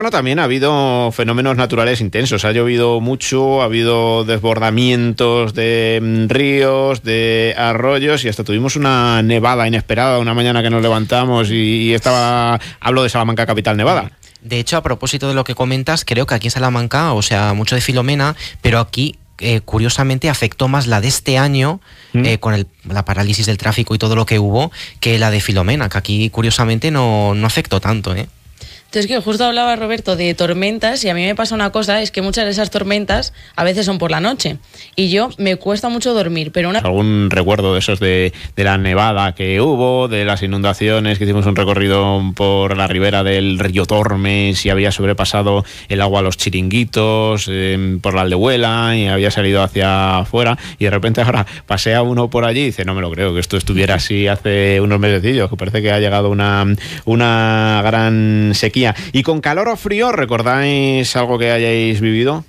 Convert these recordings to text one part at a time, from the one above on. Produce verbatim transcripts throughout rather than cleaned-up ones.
Bueno, también ha habido fenómenos naturales intensos, ha llovido mucho, ha habido desbordamientos de ríos, de arroyos y hasta tuvimos una nevada inesperada una mañana que nos levantamos y, y estaba, hablo de Salamanca, capital nevada. De hecho, a propósito de lo que comentas, creo que aquí en Salamanca, o sea, mucho de Filomena, pero aquí eh, curiosamente afectó más la de este año, ¿Mm? eh, con el, la parálisis del tráfico y todo lo que hubo, que la de Filomena, que aquí curiosamente no, no afectó tanto, ¿eh? Entonces, que justo hablaba Roberto de tormentas y a mí me pasa una cosa, es que muchas de esas tormentas a veces son por la noche y yo me cuesta mucho dormir, pero una... ¿Algún recuerdo de esos de, de la nevada que hubo, de las inundaciones, que hicimos un recorrido por la ribera del río Tormes y había sobrepasado el agua a los chiringuitos, eh, por la Aldehuela y había salido hacia afuera y de repente ahora pasea uno por allí y dice, no me lo creo que esto estuviera así hace unos mesecillos, que parece que ha llegado una, una gran sequía? ¿Y con calor o frío recordáis algo que hayáis vivido?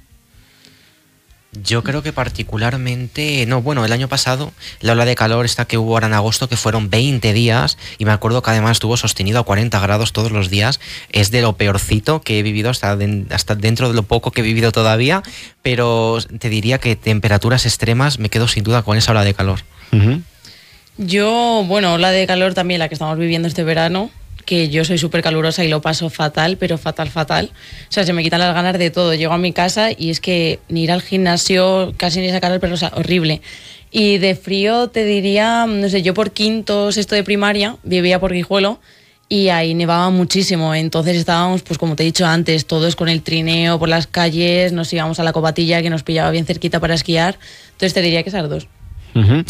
Yo creo que particularmente, no, bueno, el año pasado la ola de calor esta que hubo ahora en agosto, que fueron veinte días, y me acuerdo que además estuvo sostenido a cuarenta grados todos los días, es de lo peorcito que he vivido hasta, de, hasta dentro de lo poco que he vivido todavía, pero te diría que temperaturas extremas me quedo sin duda con esa ola de calor. Uh-huh. Yo, bueno, ola de calor también la que estamos viviendo este verano, que yo soy súper calurosa y lo paso fatal, pero fatal, fatal. O sea, se me quitan las ganas de todo. Llego a mi casa y es que ni ir al gimnasio, casi ni sacar el pelo, o sea, horrible. Y de frío te diría, no sé, yo por quinto, sexto de primaria, vivía por Guijuelo y ahí nevaba muchísimo. Entonces estábamos, pues como te he dicho antes, todos con el trineo por las calles, nos íbamos a la Covatilla, que nos pillaba bien cerquita para esquiar. Entonces te diría que esas dos. Uh-huh.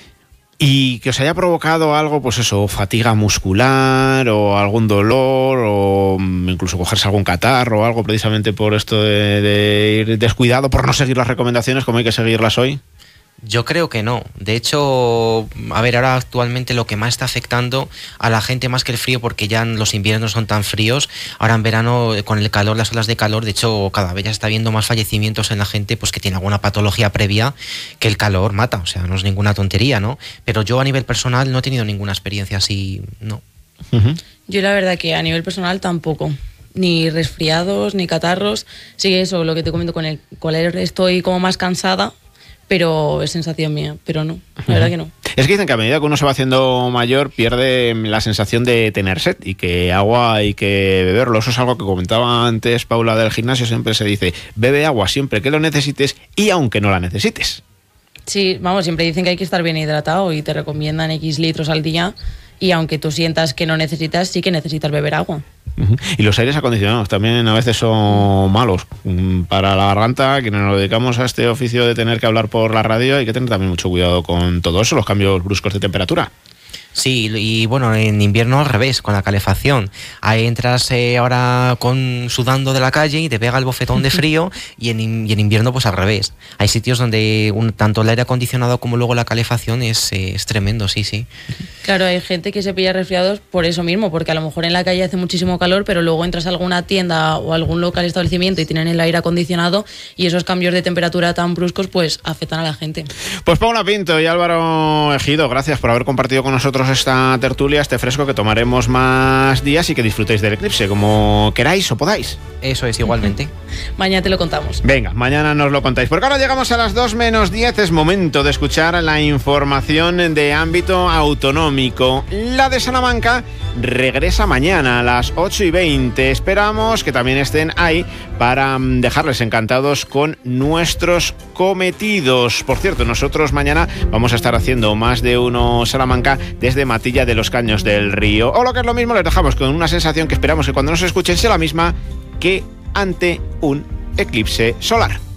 Y que os haya provocado algo, pues eso, fatiga muscular o algún dolor o incluso cogerse algún catarro o algo precisamente por esto de, de ir descuidado, por no seguir las recomendaciones como hay que seguirlas hoy. Yo creo que no. De hecho, a ver, ahora actualmente lo que más está afectando a la gente más que el frío, porque ya los inviernos son tan fríos, ahora en verano con el calor, las olas de calor, de hecho cada vez ya está habiendo más fallecimientos en la gente pues que tiene alguna patología previa, que el calor mata, o sea, no es ninguna tontería, ¿no? Pero yo a nivel personal no he tenido ninguna experiencia así, no. Uh-huh. Yo la verdad que a nivel personal tampoco. Ni resfriados, ni catarros. Sí que eso, lo que te comento con el color, estoy como más cansada, pero es sensación mía, pero no, la verdad que no. Es que dicen que a medida que uno se va haciendo mayor pierde la sensación de tener sed y que agua hay que beberlo. Eso es algo que comentaba antes Paula del gimnasio, siempre se dice, bebe agua siempre que lo necesites y aunque no la necesites. Sí, vamos, siempre dicen que hay que estar bien hidratado y te recomiendan X litros al día y aunque tú sientas que no necesitas, sí que necesitas beber agua. Uh-huh. Y los aires acondicionados también a veces son malos para la garganta. Quienes nos dedicamos a este oficio de tener que hablar por la radio hay que tener también mucho cuidado con todo eso, los cambios bruscos de temperatura. Sí, y bueno, en invierno al revés, con la calefacción. Ahí entras eh, ahora con sudando de la calle y te pega el bofetón de frío y en, y en invierno pues al revés. Hay sitios donde un, tanto el aire acondicionado como luego la calefacción es, eh, es tremendo, sí, sí. Claro, hay gente que se pilla resfriados por eso mismo, porque a lo mejor en la calle hace muchísimo calor, pero luego entras a alguna tienda o algún local establecimiento y tienen el aire acondicionado y esos cambios de temperatura tan bruscos pues afectan a la gente. Pues Paula Pinto y Álvaro Ejido, gracias por haber compartido con nosotros esta tertulia, este fresco que tomaremos más días y que disfrutéis del eclipse como queráis o podáis. Eso es, igualmente. Mañana te lo contamos. Venga, mañana nos lo contáis. Porque ahora llegamos a las dos menos diez, es momento de escuchar la información de ámbito autonómico. La de Salamanca regresa mañana a las ocho y veinte. Esperamos que también estén ahí para dejarles encantados con nuestros cometidos. Por cierto, nosotros mañana vamos a estar haciendo más de uno Salamanca desde Matilla de los Caños del Río. O lo que es lo mismo, les dejamos con una sensación que esperamos que cuando nos escuchen sea la misma que ante un eclipse solar.